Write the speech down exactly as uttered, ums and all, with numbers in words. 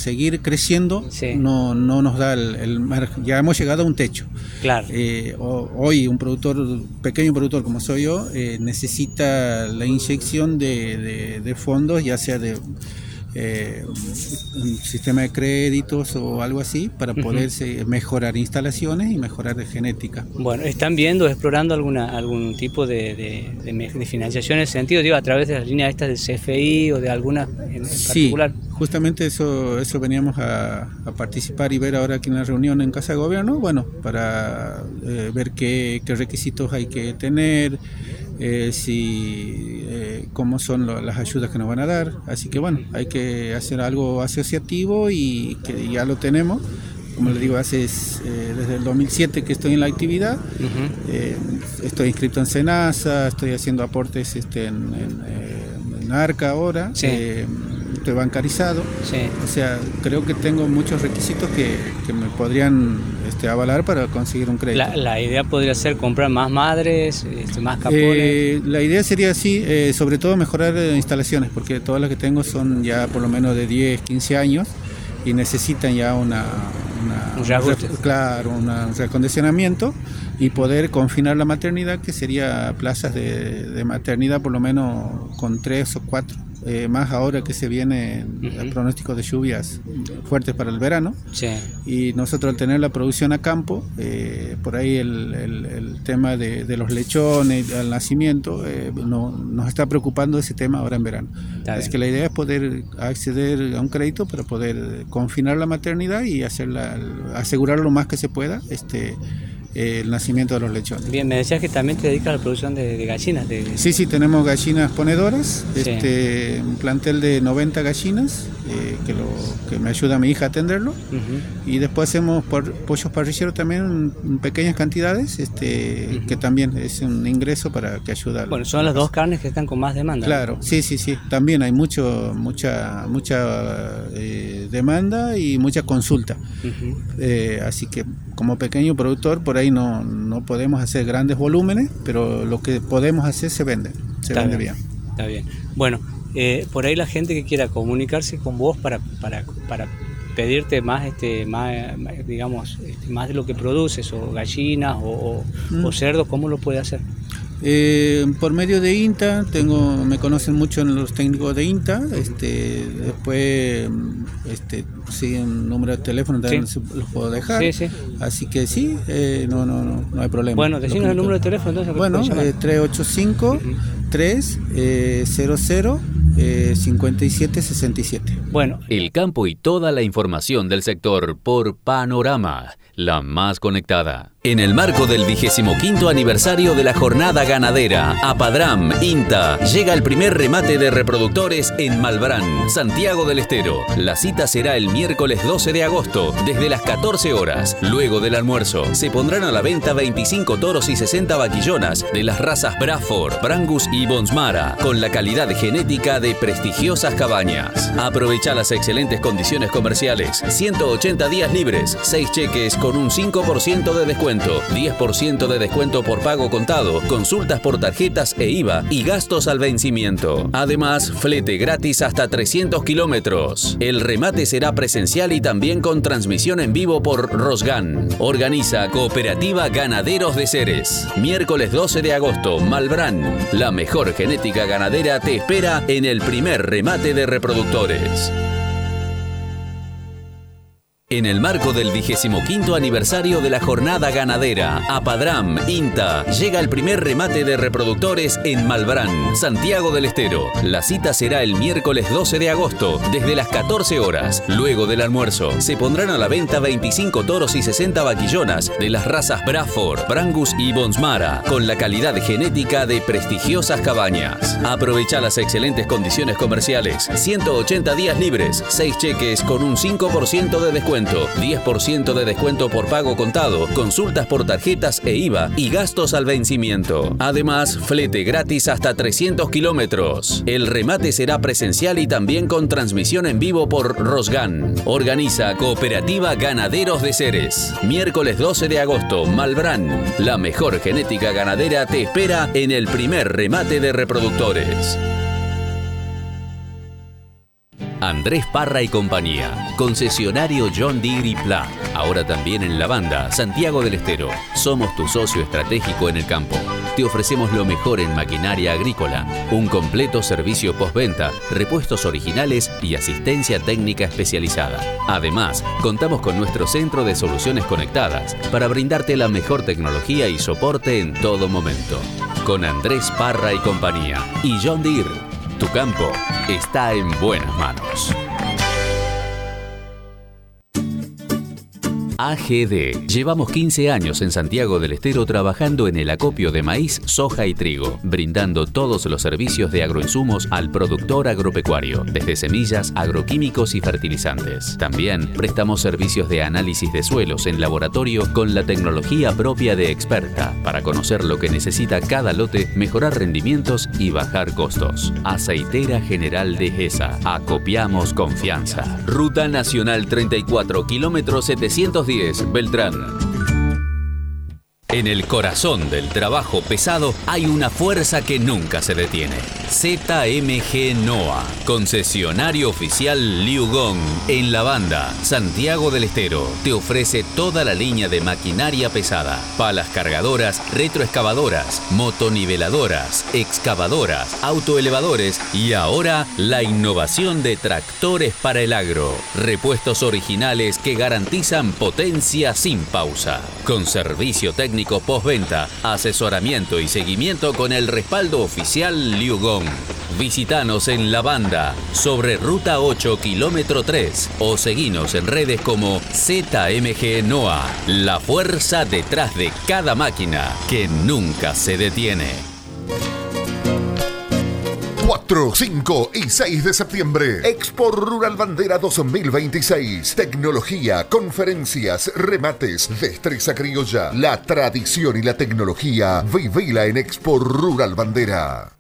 seguir creciendo, sí. no, no nos da el, el margen. Ya hemos llegado a un techo. Claro. Eh, o, hoy un productor, pequeño productor como soy yo, eh, necesita la inyección de, de, de fondos, ya sea de eh, un sistema de créditos o algo así, para poder uh-huh. mejorar instalaciones y mejorar de genética. Bueno, ¿están viendo, explorando alguna algún tipo de, de, de, de financiación en ese sentido, digo, a través de las líneas estas del C F I o de alguna en, en sí, particular? Justamente eso eso veníamos a, a participar y ver ahora aquí en la reunión en Casa de Gobierno, bueno, para eh, ver qué, qué requisitos hay que tener, eh, si eh, cómo son lo, las ayudas que nos van a dar, así que bueno, hay que hacer algo asociativo y que ya lo tenemos. Como les digo, hace eh, desde el dos mil siete que estoy en la actividad, uh-huh. eh, estoy inscrito en SENASA, estoy haciendo aportes este, en, en, en ARCA ahora, sí. eh, estoy bancarizado, sí. o sea, creo que tengo muchos requisitos que, que me podrían este, avalar para conseguir un crédito. La, la idea podría ser comprar más madres, este, más capones. Eh, la idea sería así, eh, sobre todo mejorar eh, instalaciones, porque todas las que tengo son ya por lo menos de diez, quince años y necesitan ya una... Una, un reajuste. Un, claro, una, un reacondicionamiento y poder confinar la maternidad, que sería plazas de, de maternidad por lo menos con tres o cuatro, eh, más ahora que se viene uh-huh. el pronóstico de lluvias fuertes para el verano. Sí. Y nosotros al tener la producción a campo, eh, por ahí el, el, el tema de, de los lechones al nacimiento, eh, no, nos está preocupando ese tema ahora en verano. Está es bien. Que la idea es poder acceder a un crédito para poder confinar la maternidad y hacerla, asegurar lo más que se pueda este el nacimiento de los lechones. Bien, me decías que también te dedicas a la producción de, de gallinas. De... Sí, sí, tenemos gallinas ponedoras, sí. este, un plantel de noventa gallinas, eh, que, lo, que me ayuda a mi hija a atenderlo, uh-huh. y después hacemos por, pollos parrilleros también en pequeñas cantidades, este, uh-huh. que también es un ingreso para que ayuda. Bueno, son las dos carnes que están con más demanda. Claro, ¿no? sí, sí, sí, también hay mucho, mucha, mucha eh, demanda y mucha consulta, uh-huh. eh, así que como pequeño productor por ahí no, no podemos hacer grandes volúmenes, pero lo que podemos hacer se vende, se está vende bien, bien. Está bien. Bueno, eh, por ahí la gente que quiera comunicarse con vos para, para, para pedirte más, este, más, digamos, este, más de lo que produces, o gallinas o, o, mm. o cerdos, ¿cómo lo puede hacer? Eh, por medio de INTA, tengo, me conocen mucho los técnicos de INTA, este, después este, sí, un número de teléfono también sí. los puedo dejar, sí, sí. así que sí, eh, no, no, no, no hay problema. Bueno, decinos el número de teléfono entonces. Bueno, eh, tres ocho cinco, tres cero cero, cincuenta y siete sesenta y siete. Bueno, el campo y toda la información del sector por Panorama, la más conectada. En el marco del vigésimo quinto aniversario de la Jornada Ganadera, Apadram INTA llega el primer remate de reproductores en Malbrán, Santiago del Estero. La cita será el miércoles doce de agosto, desde las catorce horas. Luego del almuerzo, se pondrán a la venta veinticinco toros y sesenta vaquillonas de las razas Braford, Brangus y Bonsmara, con la calidad genética de prestigiosas cabañas. Aprovecha las excelentes condiciones comerciales, ciento ochenta días libres, seis cheques con un cinco por ciento de descuento. diez por ciento de descuento por pago contado, consultas por tarjetas e I V A y gastos al vencimiento. Además, flete gratis hasta trescientos kilómetros. El remate será presencial y también con transmisión en vivo por Rosgan. Organiza Cooperativa Ganaderos de Ceres. Miércoles doce de agosto, Malbrán. La mejor genética ganadera te espera en el primer remate de reproductores. En el marco del vigésimo quinto aniversario de la Jornada Ganadera, Apadram INTA llega el primer remate de reproductores en Malbrán, Santiago del Estero. La cita será el miércoles doce de agosto, desde las catorce horas. Luego del almuerzo, se pondrán a la venta veinticinco toros y sesenta vaquillonas de las razas Braford, Brangus y Bonsmara, con la calidad genética de prestigiosas cabañas. Aprovecha las excelentes condiciones comerciales, ciento ochenta días libres, seis cheques con un cinco por ciento de descuento. diez por ciento de descuento por pago contado, consultas por tarjetas e I V A y gastos al vencimiento. Además, flete gratis hasta trescientos kilómetros. El remate será presencial y también con transmisión en vivo por Rosgan. Organiza Cooperativa Ganaderos de Ceres. Miércoles doce de agosto, Malbrán. La mejor genética ganadera te espera en el primer remate de reproductores. Andrés Parra y compañía. Concesionario John Deere y Pla. Ahora también en Lavanda, Santiago del Estero. Somos tu socio estratégico en el campo. Te ofrecemos lo mejor en maquinaria agrícola, un completo servicio postventa, repuestos originales y asistencia técnica especializada. Además, contamos con nuestro centro de soluciones conectadas para brindarte la mejor tecnología y soporte en todo momento. Con Andrés Parra y compañía y John Deere, tu campo está en buenas manos. A G D. Llevamos quince años en Santiago del Estero trabajando en el acopio de maíz, soja y trigo, brindando todos los servicios de agroinsumos al productor agropecuario, desde semillas, agroquímicos y fertilizantes. También prestamos servicios de análisis de suelos en laboratorio con la tecnología propia de Experta para conocer lo que necesita cada lote, mejorar rendimientos y bajar costos. Aceitera General de Gesa. Acopiamos confianza. Ruta Nacional treinta y cuatro, kilómetro setecientos diez, Beltrán. En el corazón del trabajo pesado hay una fuerza que nunca se detiene. Z M G NOA, concesionario oficial Liu Gong en Lavanda, Santiago del Estero. Te ofrece toda la línea de maquinaria pesada, palas cargadoras, retroexcavadoras, motoniveladoras, excavadoras, autoelevadores y ahora la innovación de tractores para el agro. Repuestos originales que garantizan potencia sin pausa. Con servicio técnico postventa, asesoramiento y seguimiento con el respaldo oficial Liu Gong. Visítanos en Lavanda, sobre Ruta ocho, kilómetro tres, o seguinos en redes como Z M G NOA, la fuerza detrás de cada máquina que nunca se detiene. cuatro, cinco y seis de septiembre. Expo Rural Bandera dos mil veintiséis. Tecnología, conferencias, remates, destreza criolla. La tradición y la tecnología. Vivila en Expo Rural Bandera.